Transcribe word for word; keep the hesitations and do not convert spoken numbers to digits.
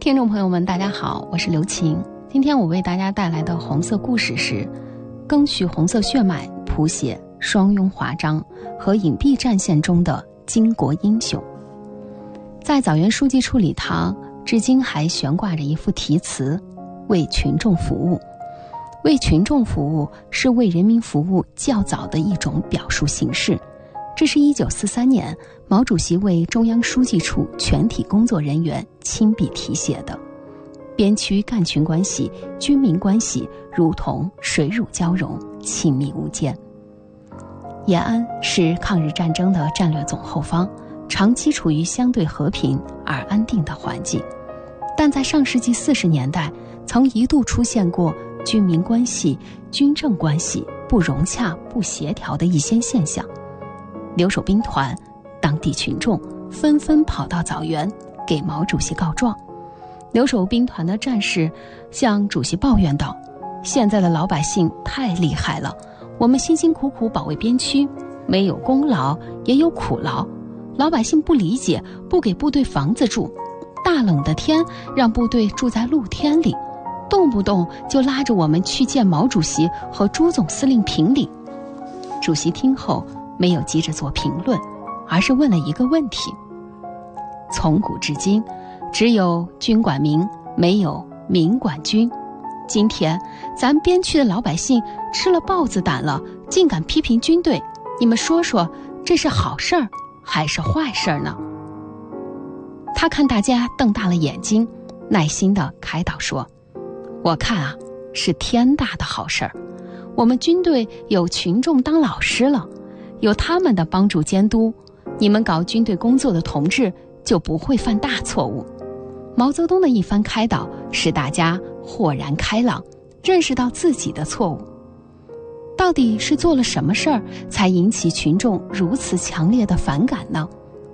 听众朋友们大家好，我是刘晴。今天我为大家带来的红色故事是赓续红色血脉，谱写双庸华章和隐蔽战线中的巾帼英雄。在枣园书记处礼堂，至今还悬挂着一副题词：为群众服务。为群众服务是为人民服务较早的一种表述形式。这是一九四三年毛主席为中央书记处全体工作人员亲笔题写的。边区干群关系、军民关系如同水乳交融，亲密无间。延安是抗日战争的战略总后方，长期处于相对和平而安定的环境，但在上世纪四十年代曾一度出现过军民关系、军政关系不融洽、不协调的一些现象。留守兵团、当地群众纷纷跑到枣园给毛主席告状。留守兵团的战士向主席抱怨道：现在的老百姓太厉害了，我们辛辛苦苦保卫边区，没有功劳也有苦劳，老百姓不理解，不给部队房子住，大冷的天让部队住在露天里，动不动就拉着我们去见毛主席和朱总司令评理。主席听后没有急着做评论，而是问了一个问题：从古至今只有军管民，没有民管军。今天咱边区的老百姓吃了豹子胆了，竟敢批评军队，你们说说，这是好事儿还是坏事儿呢？他看大家瞪大了眼睛，耐心地开导说：我看啊，是天大的好事儿。我们军队有群众当老师了，有他们的帮助监督，你们搞军队工作的同志就不会犯大错误。毛泽东的一番开导使大家豁然开朗，认识到自己的错误。到底是做了什么事儿才引起群众如此强烈的反感呢？